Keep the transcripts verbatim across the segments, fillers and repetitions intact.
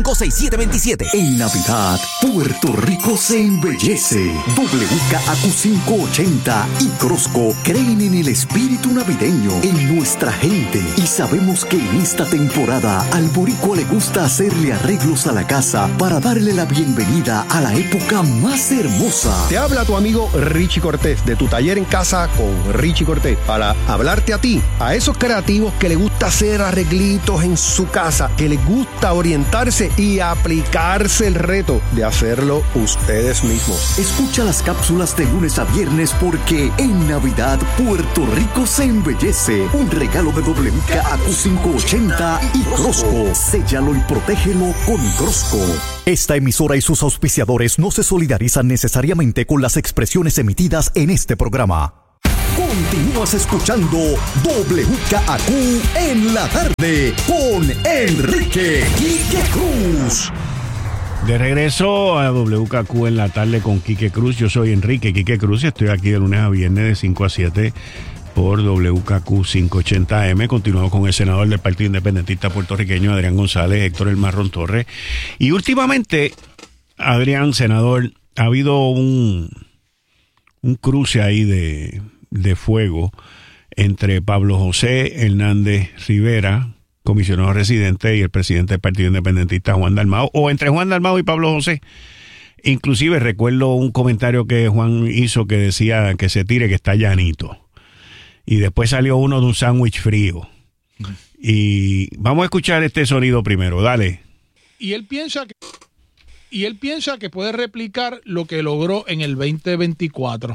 cinco seis siete dos siete. En Navidad, Puerto Rico se embellece. W K A Q quinientos ochenta y Crosco creen en el espíritu navideño, en nuestra gente, y sabemos que en esta temporada al boricua le gusta hacerle arreglos a la casa para darle la bienvenida a la época más hermosa. Te habla tu amigo Richie Cortés de tu taller en casa con Richie Cortés para hablarte a ti, a esos creativos que les gusta hacer arreglitos en su casa, que les gusta orientarse y aplicarse el reto de hacerlo ustedes mismos. Escucha las cápsulas de lunes a viernes porque en Navidad Puerto Rico se embellece. Un regalo de W K A Q quinientos ochenta y Crosco. Séllalo y protégelo con Crosco. Esta emisora y sus auspiciadores no se solidarizan necesariamente con las expresiones emitidas en este programa. Continúas escuchando W K A Q en la tarde con Enrique Quique Cruz. De regreso a W K Q en la tarde con Quique Cruz. Yo soy Enrique Quique Cruz y estoy aquí de lunes a viernes de cinco a siete por W K Q quinientos ochenta A M. Continuamos con el senador del Partido Independentista puertorriqueño, Adrián González, Héctor El Marrón Torres. Y últimamente, Adrián, senador, ha habido un, un cruce ahí de... de fuego entre Pablo José Hernández Rivera, comisionado residente, y el presidente del Partido Independentista, Juan Dalmau, o entre Juan Dalmau y Pablo José. Inclusive recuerdo un comentario que Juan hizo que decía que se tire, que está llanito. Y después salió uno de un sándwich frío. Uh-huh. Y vamos a escuchar este sonido primero, dale. Y él piensa que, y él piensa que puede replicar lo que logró en el veinte veinticuatro.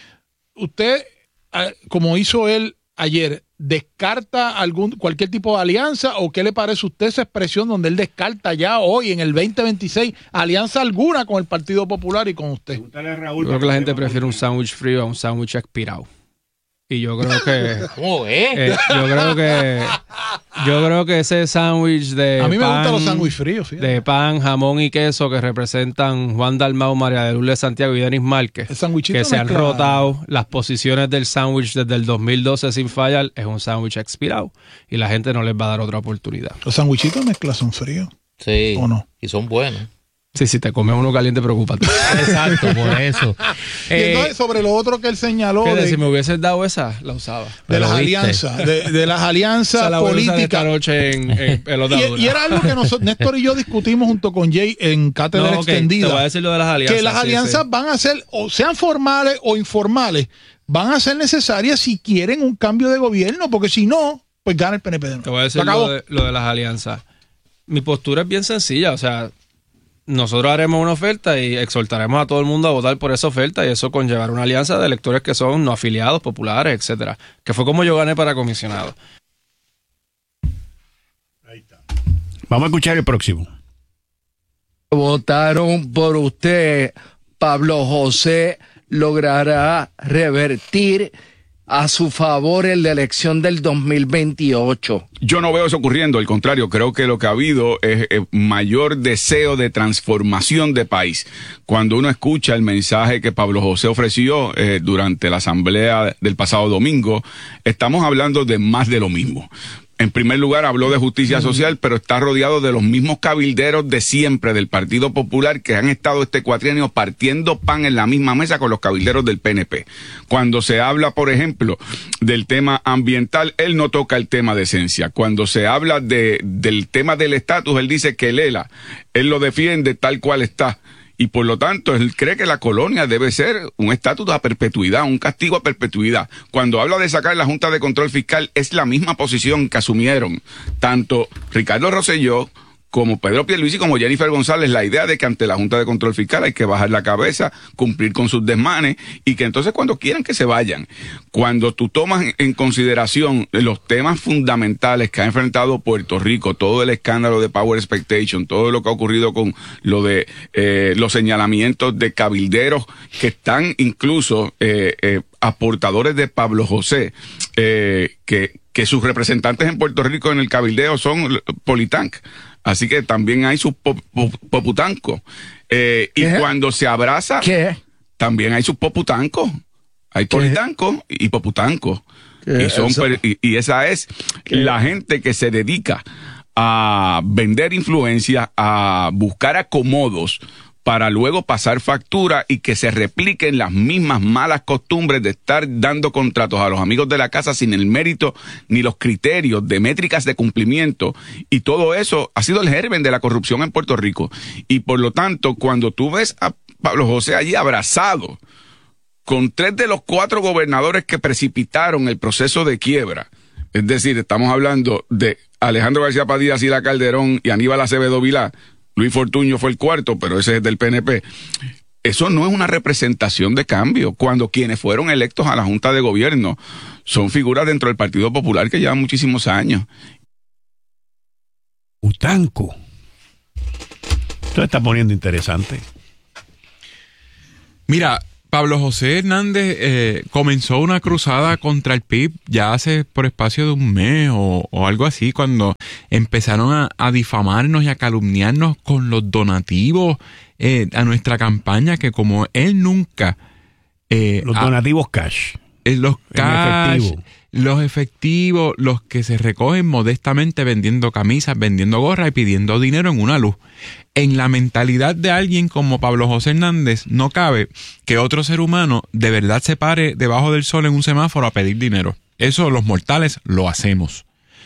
Usted, como hizo él ayer, ¿descarta algún cualquier tipo de alianza o qué le parece a usted esa expresión donde él descarta ya hoy en el veinte veintiséis alianza alguna con el Partido Popular y con usted? Yo creo que la gente prefiere un sándwich frío a un sándwich expirado. Y yo creo que... ¿Cómo es? Eh, yo creo que... Yo creo que ese sándwich de A mí me pan, gustan los sándwiches fríos, fíjate. de pan, jamón y queso que representan Juan Dalmau, María de Lourdes Santiago y Denis Márquez, que se han mezcla... rotado las posiciones del sándwich desde el dos mil doce sin fallar, es un sándwich expirado. Y la gente no les va a dar otra oportunidad. Los sándwichitos mezclas son fríos. Sí. ¿O no? Y son buenos. Sí, si te comes uno caliente, preocúpate. Exacto, por eso. Y entonces, sobre lo otro que él señaló... Que de, si me hubieses dado esa, la usaba. De las alianzas, de, de las alianzas la políticas. noche en, en y, y era algo que nosotros, Néstor y yo discutimos junto con Jay en Cátedra no, okay, Extendida. Te voy a decir lo de las alianzas. Que las alianzas sí, sí. van a ser, o sean formales o informales, van a ser necesarias si quieren un cambio de gobierno, porque si no, pues gana el P N P de nuevo. Te voy a decir lo de, lo de las alianzas. Mi postura es bien sencilla, o sea... Nosotros haremos una oferta y exhortaremos a todo el mundo a votar por esa oferta y eso conllevará una alianza de electores que son no afiliados, populares, etcétera. Que fue como yo gané para comisionado. Ahí está. Vamos a escuchar el próximo. Votaron por usted, Pablo José logrará revertir a su favor en la elección del dos mil veintiocho. Yo no veo eso ocurriendo, al contrario, creo que lo que ha habido es, es mayor deseo de transformación de país. Cuando uno escucha el mensaje que Pablo José ofreció eh, durante la asamblea del pasado domingo, estamos hablando de más de lo mismo. En primer lugar, habló de justicia social, pero está rodeado de los mismos cabilderos de siempre del Partido Popular que han estado este cuatrienio partiendo pan en la misma mesa con los cabilderos del P N P. Cuando se habla, por ejemplo, del tema ambiental, él no toca el tema de esencia. Cuando se habla de, del tema del estatus, él dice que el E L A, él lo defiende tal cual está. Y por lo tanto, él cree que la colonia debe ser un estatus a perpetuidad, un castigo a perpetuidad. Cuando habla de sacar la Junta de Control Fiscal, es la misma posición que asumieron tanto Ricardo Rosselló como Pedro Pierluisi, como Jennifer González, la idea de que ante la Junta de Control Fiscal hay que bajar la cabeza, cumplir con sus desmanes, y que entonces cuando quieran que se vayan. Cuando tú tomas en consideración los temas fundamentales que ha enfrentado Puerto Rico, todo el escándalo de Power Expectation, todo lo que ha ocurrido con lo de eh, los señalamientos de cabilderos que están incluso eh, eh, aportadores de Pablo José, eh, que, que sus representantes en Puerto Rico en el cabildeo son Politank. Así que también hay sus pop, pop, poputancos. Eh, y cuando se abraza, ¿qué? También hay sus poputancos. Hay politancos y poputancos. Y, son, y, y esa es ¿Qué? La gente que se dedica a vender influencia, a buscar acomodos para luego pasar factura y que se repliquen las mismas malas costumbres de estar dando contratos a los amigos de la casa sin el mérito ni los criterios de métricas de cumplimiento. Y todo eso ha sido el germen de la corrupción en Puerto Rico. Y por lo tanto, cuando tú ves a Pablo José allí abrazado con tres de los cuatro gobernadores que precipitaron el proceso de quiebra, es decir, estamos hablando de Alejandro García Padilla, Sila Calderón y Aníbal Acevedo Vilá. Luis Fortuño fue el cuarto, pero ese es del P N P. Eso no es una representación de cambio, cuando quienes fueron electos a la Junta de Gobierno son figuras dentro del Partido Popular que llevan muchísimos años. Utanco. Esto está poniendo interesante. Mira, Pablo José Hernández eh, comenzó una cruzada contra el P I B ya hace por espacio de un mes o, o algo así, cuando empezaron a, a difamarnos y a calumniarnos con los donativos eh, a nuestra campaña, que como él nunca... Eh, los donativos a, cash. Eh, los cash, efectivo. los efectivos, los que se recogen modestamente vendiendo camisas, vendiendo gorras y pidiendo dinero en una luz. En la mentalidad de alguien como Pablo José Hernández no cabe que otro ser humano de verdad se pare debajo del sol en un semáforo a pedir dinero. Eso los mortales lo hacemos.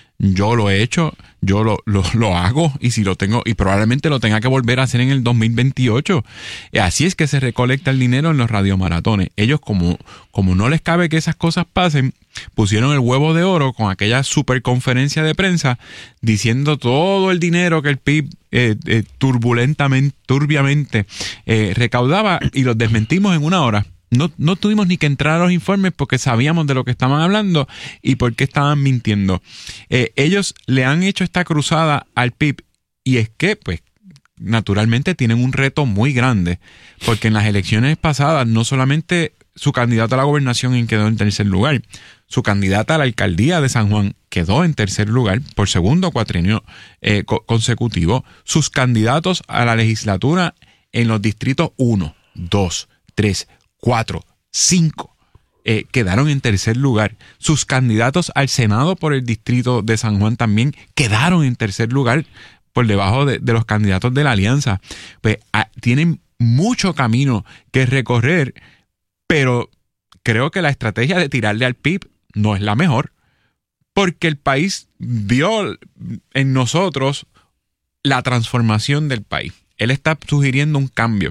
Yo lo he hecho, yo lo, lo, lo hago y si lo tengo, y probablemente lo tenga que volver a hacer en el dos mil veintiocho. Así es que se recolecta el dinero en los radiomaratones. Ellos, como, como no les cabe que esas cosas pasen, pusieron el huevo de oro con aquella superconferencia de prensa diciendo todo el dinero que el P I B eh, eh, turbulentamente, turbiamente eh, recaudaba, y los desmentimos en una hora. No, no tuvimos ni que entrar a los informes porque sabíamos de lo que estaban hablando y por qué estaban mintiendo. Eh, ellos le han hecho esta cruzada al P I B y es que, pues, naturalmente tienen un reto muy grande, porque en las elecciones pasadas no solamente su candidato a la gobernación quedó en tercer lugar, su candidata a la alcaldía de San Juan quedó en tercer lugar por segundo cuatrienio eh, co- consecutivo. Sus candidatos a la legislatura en los distritos uno, dos, tres, cuatro, cinco eh, quedaron en tercer lugar. Sus candidatos al Senado por el distrito de San Juan también quedaron en tercer lugar por debajo de, de los candidatos de la alianza. Pues a, tienen mucho camino que recorrer, pero creo que la estrategia de tirarle al P I B no es la mejor, porque el país vio en nosotros la transformación del país. Él está sugiriendo un cambio,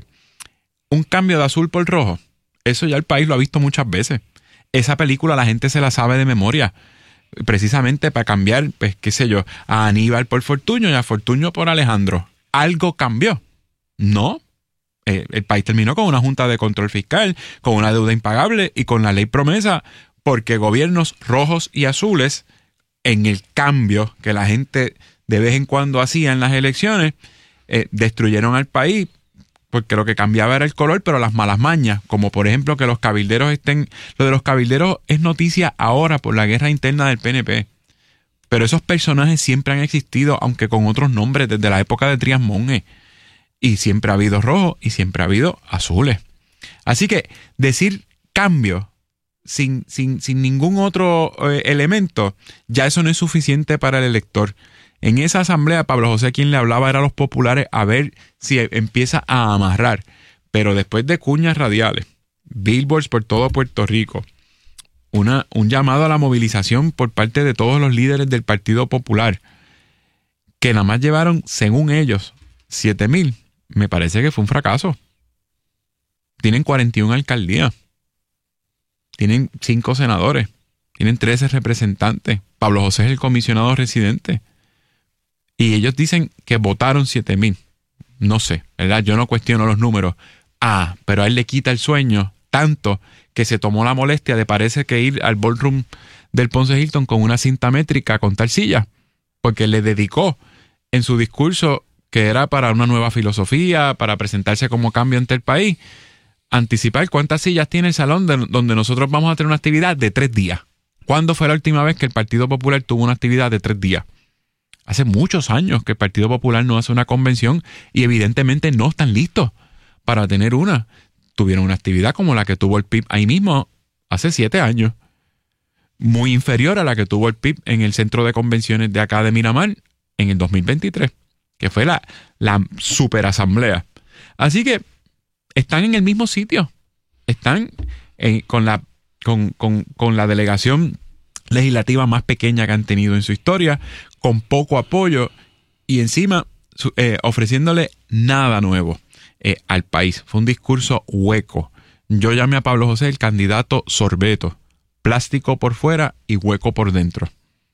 un cambio de azul por rojo. Eso ya el país lo ha visto muchas veces. Esa película la gente se la sabe de memoria, precisamente para cambiar, pues qué sé yo, a Aníbal por Fortuño y a Fortuño por Alejandro. ¿Algo cambió? No. Eh, el país terminó con una junta de control fiscal, con una deuda impagable y con la ley promesa, porque gobiernos rojos y azules, en el cambio que la gente de vez en cuando hacía en las elecciones, eh, destruyeron al país, porque lo que cambiaba era el color, pero las malas mañas, como por ejemplo que los cabilderos estén... Lo de los cabilderos es noticia ahora por la guerra interna del P N P. Pero esos personajes siempre han existido, aunque con otros nombres, desde la época de Trías Monge. Y siempre ha habido rojos y siempre ha habido azules. Así que decir cambio sin, sin, sin ningún otro eh, elemento, ya eso no es suficiente para el elector. En esa asamblea, Pablo José quien le hablaba era a los populares a ver si empieza a amarrar. Pero después de cuñas radiales, billboards por todo Puerto Rico, una, un llamado a la movilización por parte de todos los líderes del Partido Popular, que nada más llevaron, según ellos, siete mil, me parece que fue un fracaso. Tienen cuarenta y una alcaldías, tienen cinco senadores, tienen trece representantes. Pablo José es el comisionado residente. Y ellos dicen que votaron siete mil. No sé, ¿verdad? Yo no cuestiono los números. Ah, pero a él le quita el sueño tanto que se tomó la molestia de parece que ir al ballroom del Ponce Hilton con una cinta métrica a contar sillas, porque le dedicó en su discurso, que era para una nueva filosofía, para presentarse como cambio ante el país, anticipar cuántas sillas tiene el salón de, donde nosotros vamos a tener una actividad de tres días. ¿Cuándo fue la última vez que el Partido Popular tuvo una actividad de tres días? Hace muchos años que el Partido Popular no hace una convención y evidentemente no están listos para tener una. Tuvieron una actividad como la que tuvo el P I B ahí mismo hace siete años. Muy inferior a la que tuvo el P I B en el centro de convenciones de acá de Miramar en el dos mil veintitrés, que fue la, la superasamblea. Así que están en el mismo sitio. Están en, con, la, con, con, con la delegación legislativa más pequeña que han tenido en su historia, con poco apoyo y encima eh, ofreciéndole nada nuevo eh, al país. Fue un discurso hueco. Yo llamé a Pablo José el candidato sorbeto, plástico por fuera y hueco por dentro.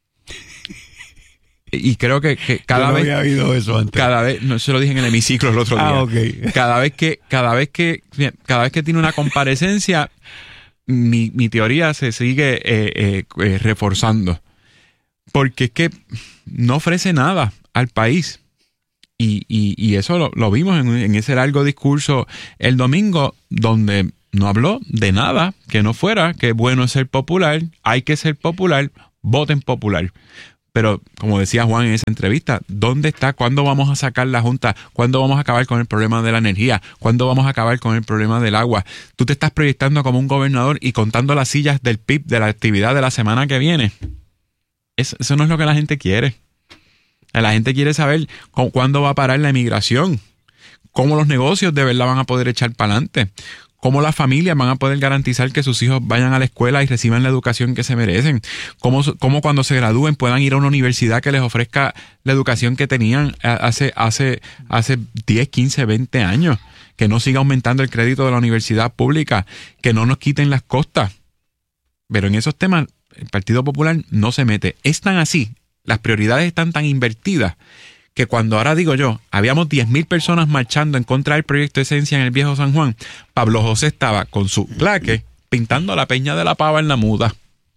Y creo que, que cada Yo no vez había oído eso antes. Cada vez, no se lo dije en el hemiciclo el otro día. Ah, okay. Cada vez que, cada vez que, cada vez que tiene una comparecencia, mi, mi teoría se sigue eh, eh, eh, reforzando. Porque es que no ofrece nada al país. Y, y, y eso lo, lo vimos en, en ese largo discurso el domingo, donde no habló de nada que no fuera que bueno es ser popular, hay que ser popular, voten popular. Pero, como decía Juan en esa entrevista, ¿dónde está? ¿Cuándo vamos a sacar la Junta? ¿Cuándo vamos a acabar con el problema de la energía? ¿Cuándo vamos a acabar con el problema del agua? Tú te estás proyectando como un gobernador y contando las sillas del P I B de la actividad de la semana que viene. Eso, eso no es lo que la gente quiere. La gente quiere saber cu- cuándo va a parar la emigración, cómo los negocios de verdad van a poder echar para adelante, cómo las familias van a poder garantizar que sus hijos vayan a la escuela y reciban la educación que se merecen, cómo, cómo cuando se gradúen puedan ir a una universidad que les ofrezca la educación que tenían hace, hace, hace diez, quince, veinte años, que no siga aumentando el crédito de la universidad pública, que no nos quiten las costas. Pero en esos temas el Partido Popular no se mete. Es tan así, las prioridades están tan invertidas, que cuando ahora digo yo, habíamos diez mil personas marchando en contra del proyecto Esencia en el Viejo San Juan, Pablo José estaba con su plaque pintando la Peña de la Pava en la muda.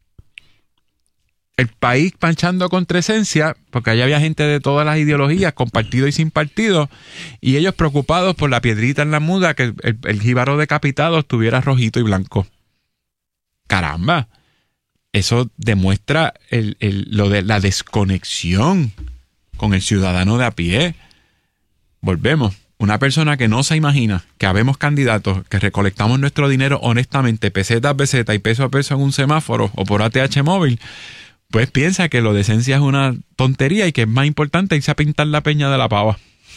El país marchando contra Esencia, porque allá había gente de todas las ideologías, con partido y sin partido, y ellos preocupados por la piedrita en la muda, que el, el, el jíbaro decapitado estuviera rojito y blanco. Caramba, eso demuestra el, el, lo de la desconexión con el ciudadano de a pie. Volvemos. Una persona que no se imagina que habemos candidatos que recolectamos nuestro dinero honestamente, peseta a peseta y peso a peso en un semáforo o por A T H móvil, pues piensa que lo de Esencia es una tontería y que es más importante irse a pintar la Peña de la Pava.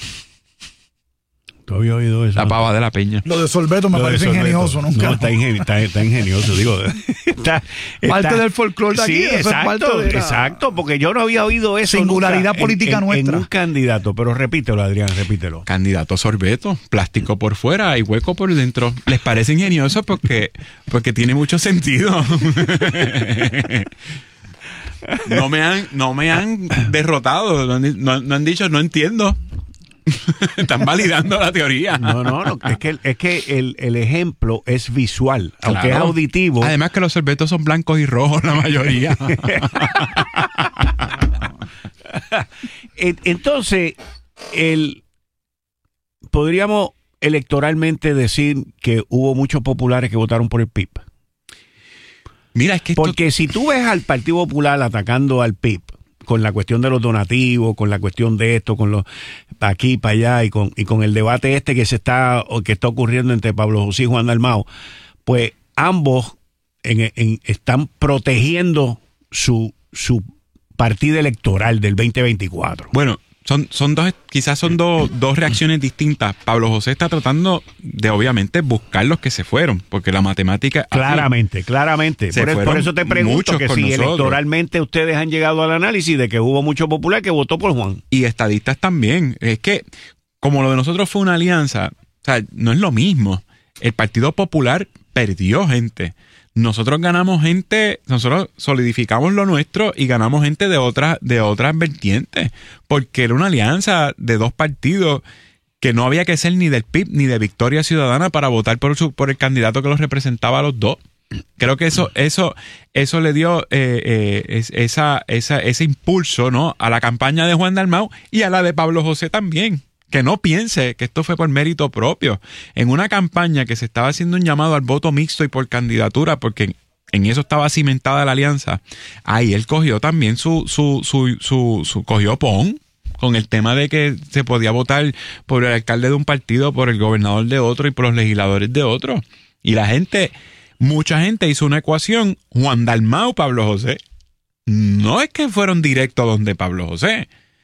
¿Tú habías oído eso? La Pava de la Peña. Lo de sorbeto me Lo de parece sorbeto. ingenioso, ¿no? No, está, ingen- está, está ingenioso, digo. Está, Parte está- del folclore de aquí, Sí, eso es exacto, parte de la exacto, porque yo no había oído eso singularidad nunca política en, en, nuestra. en un candidato, pero repítelo, Adrián, repítelo. Candidato sorbeto, plástico por fuera y hueco por dentro. ¿Les parece ingenioso? Porque, porque tiene mucho sentido. No me han, no me han derrotado, no han, no- no han dicho, no entiendo. Están validando la teoría. No, no, no, es que, es que el, el ejemplo es visual, aunque es Claro. auditivo. Además que los sorbetos son blancos y rojos la mayoría. En- Entonces, el, podríamos electoralmente decir que hubo muchos populares que votaron por el P I B. Mira, es que esto, Porque si tú ves al Partido Popular atacando al P I B con la cuestión de los donativos, con la cuestión de esto, con los pa' aquí, para allá, y con, y con el debate este que se está, o que está ocurriendo entre Pablo José y Juan Dalmau, pues ambos en- en- están protegiendo su, su partida electoral del veinte veinticuatro. bueno, son, son dos, quizás son dos, dos reacciones distintas. Pablo José está tratando de, obviamente, buscar los que se fueron, porque la matemática... así. Claramente, claramente. Se Por, eso- por fueron eso te pregunto muchos que con si nosotros. electoralmente ustedes han llegado al análisis de que hubo mucho popular que votó por Juan. Y estadistas también. Es que, como lo de nosotros fue una alianza, o sea, no es lo mismo. El Partido Popular perdió gente. Nosotros ganamos gente, nosotros solidificamos lo nuestro y ganamos gente de otras, de otras vertientes. Porque era una alianza de dos partidos que no había que ser ni del P I B ni de Victoria Ciudadana para votar por, su, por el candidato que los representaba a los dos. Creo que eso, eso, eso le dio eh, eh, es- esa, esa, ese impulso, ¿no?, a la campaña de Juan Dalmau y a la de Pablo José también. Que no piense que esto fue por mérito propio. En una campaña que se estaba haciendo un llamado al voto mixto y por candidatura, porque en eso estaba cimentada la alianza, ahí él cogió también su, su, su, su, su cogió pon con el tema de que se podía votar por el alcalde de un partido, por el gobernador de otro y por los legisladores de otro. Y la gente, mucha gente hizo una ecuación, Juan Dalmau, Pablo José. No es que fueron directos donde Pablo José.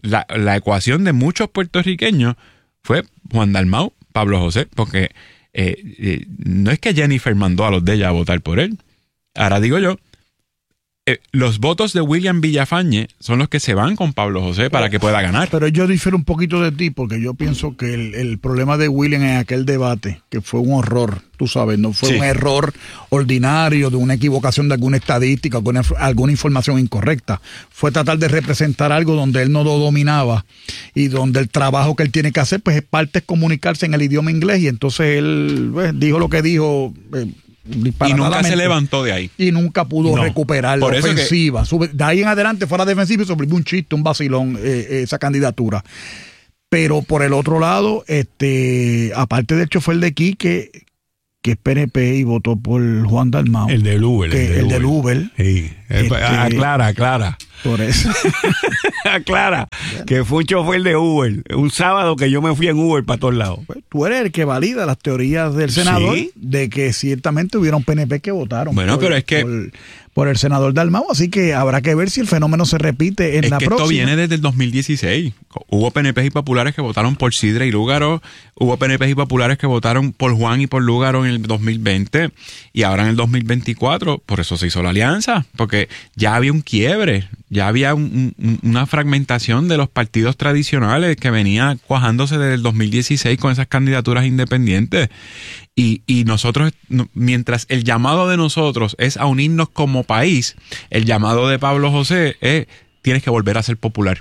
la, la ecuación de muchos puertorriqueños fue Juan Dalmau, Pablo José, porque eh, eh, no es que Jennifer mandó a los de ella a votar por él. Ahora digo yo, eh, los votos de William Villafañe son los que se van con Pablo José para que pueda ganar. Pero yo difiero un poquito de ti, porque yo pienso que el, el problema de William en aquel debate, que fue un horror, tú sabes, no fue sí. un error ordinario de una equivocación de alguna estadística, alguna, alguna información incorrecta, fue tratar de representar algo donde él no lo dominaba y donde el trabajo que él tiene que hacer pues es parte de comunicarse en el idioma inglés, y entonces él pues, dijo lo que dijo eh, y nunca se levantó de ahí. Y nunca pudo no. recuperar la ofensiva. Que... De ahí en adelante fuera defensivo y sobrevivió un chiste, un vacilón, eh, esa candidatura. Pero por el otro lado, este aparte del chofer de Quique, que es P N P y votó por Juan Dalmau. El del Uber. Que, el del Uber. Sí. Este, aclara, aclara. Por eso. aclara. Que fue un chofer de Uber. Un sábado que yo me fui en Uber para todos lados. Pues, tú eres el que valida las teorías del senador ¿Sí? de que ciertamente hubieron P N P que votaron. Bueno, por, pero es que... Por, por el senador Dalmau, así que habrá que ver si el fenómeno se repite en es la que próxima. Esto viene desde el dos mil dieciséis. Hubo P N P y populares que votaron por Sidre y Lúgaro, hubo P N P y populares que votaron por Juan y por Lúgaro en el dos mil veinte, y ahora en el dos mil veinticuatro, por eso se hizo la alianza, porque ya había un quiebre, ya había un, un, una fragmentación de los partidos tradicionales que venía cuajándose desde el dos mil dieciséis con esas candidaturas independientes. Y, y nosotros, mientras el llamado de nosotros es a unirnos como país, el llamado de Pablo José es, tienes que volver a ser popular.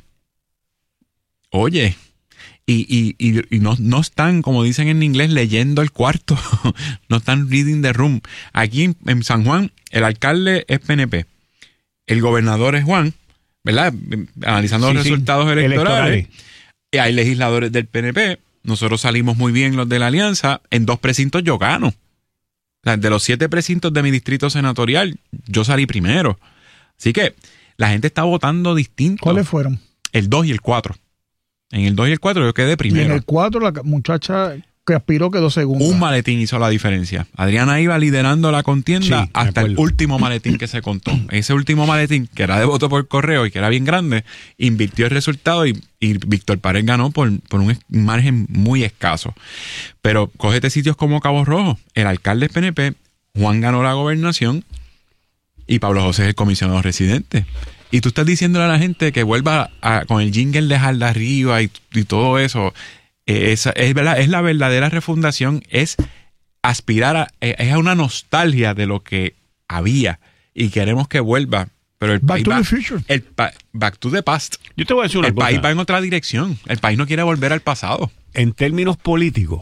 Oye, y, y, y, y no, no están, como dicen en inglés, leyendo el cuarto, no están reading the room. Aquí en, en San Juan, el alcalde es P N P, el gobernador es Juan, ¿verdad? Analizando sí, los sí. resultados electorales, electorales. Y hay legisladores del P N P. Nosotros salimos muy bien los de la alianza. En dos precintos yo gano. O sea, de los siete precintos de mi distrito senatorial, yo salí primero. Así que la gente está votando distinto. ¿Cuáles fueron? El dos y el cuatro. En el dos y el cuatro yo quedé primero. Y en el cuatro la muchacha que aspiró quedó segunda. Un maletín hizo la diferencia. Adriana iba liderando la contienda sí, hasta el último maletín que se contó. Ese último maletín, que era de voto por correo y que era bien grande, invirtió el resultado y, y Víctor Párez ganó por, por un margen muy escaso. Pero cógete sitios como Cabo Rojo. El alcalde es P N P, Juan ganó la gobernación y Pablo José es el comisionado residente. Y tú estás diciéndole a la gente que vuelva a, con el jingle de Jalda Arriba y, y todo eso. Es, es, verdad, es la verdadera refundación, es aspirar a, es a una nostalgia de lo que había y queremos que vuelva. Pero el back país to va, the future. El pa, back to the past. Yo te voy a decir una el cosa. país va en otra dirección. El país no quiere volver al pasado. En términos políticos,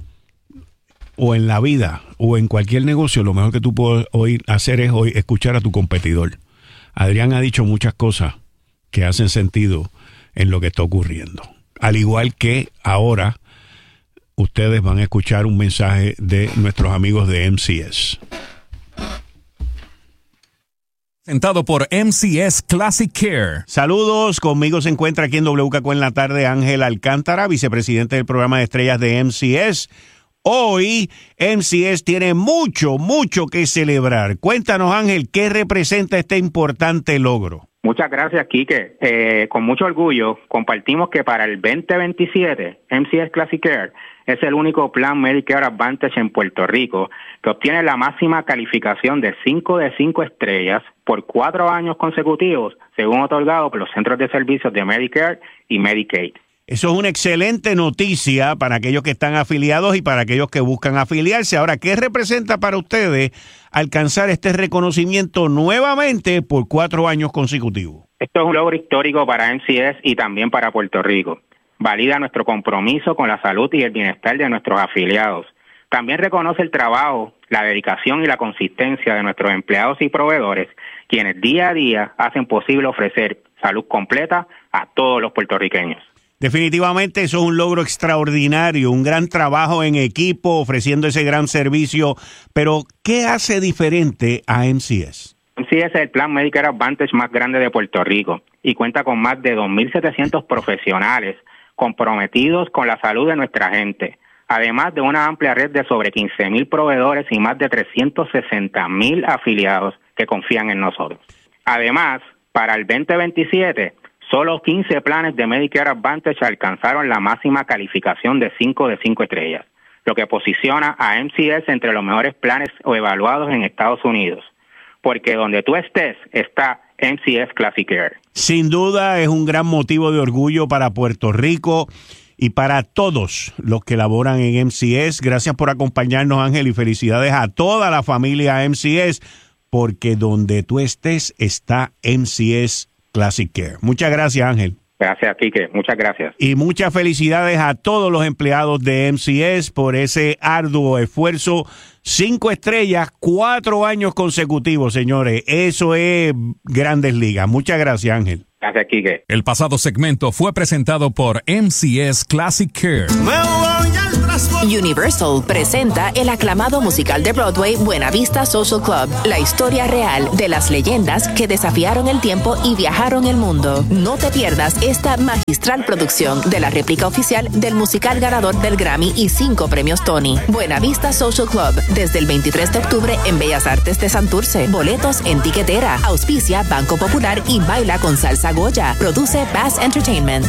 o en la vida, o en cualquier negocio, lo mejor que tú puedes oír, hacer es hoy escuchar a tu competidor. Adrián ha dicho muchas cosas que hacen sentido en lo que está ocurriendo. Al igual que ahora ustedes van a escuchar un mensaje de nuestros amigos de M C S. Presentado por M C S Classic Care. Saludos, conmigo se encuentra aquí en W K Q en la tarde Ángel Alcántara, vicepresidente del programa de estrellas de M C S. Hoy M C S tiene mucho, mucho que celebrar. Cuéntanos, Ángel, ¿qué representa este importante logro? Muchas gracias, Quique. Eh, con mucho orgullo compartimos que para el veinte veintisiete M C S Classic Care es el único plan Medicare Advantage en Puerto Rico que obtiene la máxima calificación de cinco de cinco estrellas por cuatro años consecutivos, según otorgado por los centros de servicios de Medicare y Medicaid. Eso es una excelente noticia para aquellos que están afiliados y para aquellos que buscan afiliarse. Ahora, ¿qué representa para ustedes alcanzar este reconocimiento nuevamente por cuatro años consecutivos? Esto es un logro histórico para M C S y también para Puerto Rico. Valida nuestro compromiso con la salud y el bienestar de nuestros afiliados. También reconoce el trabajo, la dedicación y la consistencia de nuestros empleados y proveedores, quienes día a día hacen posible ofrecer salud completa a todos los puertorriqueños. Definitivamente eso es un logro extraordinario, un gran trabajo en equipo ofreciendo ese gran servicio, pero ¿qué hace diferente a M C S? M C S es el plan Medicare Advantage más grande de Puerto Rico y cuenta con más de dos mil setecientos profesionales comprometidos con la salud de nuestra gente, además de una amplia red de sobre quince mil proveedores y más de trescientos sesenta mil afiliados que confían en nosotros. Además, para el veinte veintisiete Solo quince planes de Medicare Advantage alcanzaron la máxima calificación de cinco de cinco estrellas, lo que posiciona a M C S entre los mejores planes o evaluados en Estados Unidos. Porque donde tú estés, está M C S Classic Care. Sin duda es un gran motivo de orgullo para Puerto Rico y para todos los que laboran en M C S. Gracias por acompañarnos, Ángel, y felicidades a toda la familia M C S, porque donde tú estés está M C S Classic Care. Muchas gracias, Ángel. Gracias, Quique. Muchas gracias. Y muchas felicidades a todos los empleados de M C S por ese arduo esfuerzo. Cinco estrellas, cuatro años consecutivos, señores. Eso es Grandes Ligas. Muchas gracias, Ángel. Gracias, Quique. El pasado segmento fue presentado por M C S Classic Care. Universal presenta el aclamado musical de Broadway Buena Vista Social Club, la historia real de las leyendas que desafiaron el tiempo y viajaron el mundo. No te pierdas esta magistral producción de la réplica oficial del musical ganador del Grammy y cinco premios Tony. Buena Vista Social Club, desde el veintitrés de octubre en Bellas Artes de Santurce. Boletos en tiquetera. Auspicia Banco Popular y Baila con Salsa Goya. Produce Bass Entertainment.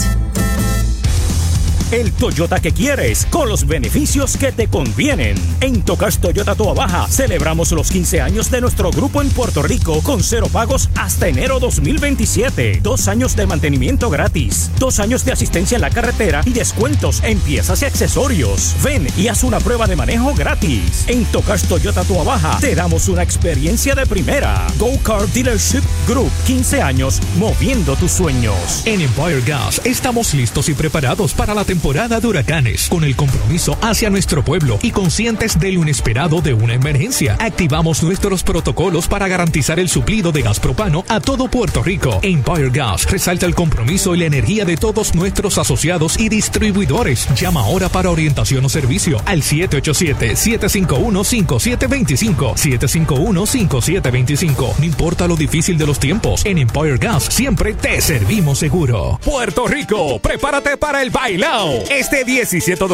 El Toyota que quieres, con los beneficios que te convienen. En Tocars Toyota Toa Baja celebramos los quince años de nuestro grupo en Puerto Rico con cero pagos hasta enero dos mil veintisiete. Dos años de mantenimiento gratis, dos años de asistencia en la carretera y descuentos en piezas y accesorios. Ven y haz una prueba de manejo gratis. En Tocars Toyota Toa Baja te damos una experiencia de primera. Go Car Dealership Group, quince años moviendo tus sueños. En Empire Gas estamos listos y preparados para la temporada temporada de huracanes, con el compromiso hacia nuestro pueblo y conscientes de lo inesperado de una emergencia. Activamos nuestros protocolos para garantizar el suplido de gas propano a todo Puerto Rico. Empire Gas resalta el compromiso y la energía de todos nuestros asociados y distribuidores. Llama ahora para orientación o servicio al siete ocho siete, siete cinco uno, cinco siete dos cinco, siete cinco uno, cinco siete dos cinco. No importa lo difícil de los tiempos, en Empire Gas siempre te servimos seguro. Puerto Rico, prepárate para el bailao. Este diecisiete de